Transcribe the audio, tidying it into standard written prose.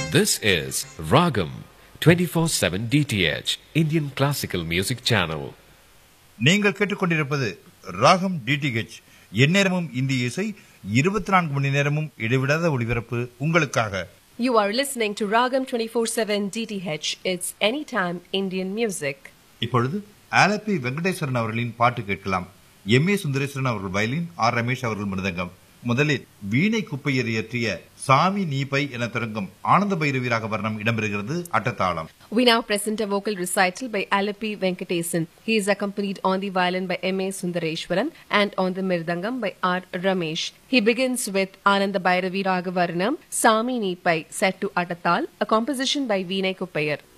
This is Ragam 24/7 DTH Indian Classical Music Channel. நீங்கள் கேட்டுக்கொண்டிருப்பது ராகம் டிடிஹெச், எந்நேரமும் இந்திய இசை, 24 மணி நேரமும் இடைவிடாத ஒளிபரப்பு உங்களுக்காக. You are listening to Ragam 24/7 DTH. It's anytime Indian music. இப்பொழுது ஆலப்பி வெங்கடேஸ்வரன் அவர்களின் பாட்டு கேட்கலாம். எம்.ஏ. சுந்தரேஸ்வரன் அவர்கள் வயலின், ஆர். ரமேஷ் அவர்கள் மிருதங்கம். முதலில் வீணை குப்பையர் இயற்றிய சாமி நீபை என தொடங்கும் ஆனந்த பைரவி ராக வர்ணம் இடம்பெறுகிறது. அட்டத்தாளம். We now present a vocal recital by Alapi Venkatesan. He is accompanied on the violin by M.A. Sundareshwaran and on the mirdangam by R. Ramesh. He begins with Ananda Bhairavi Ragavarnam, Sami Neepai, set to Atatal, a composition by Veenai Kuppayar.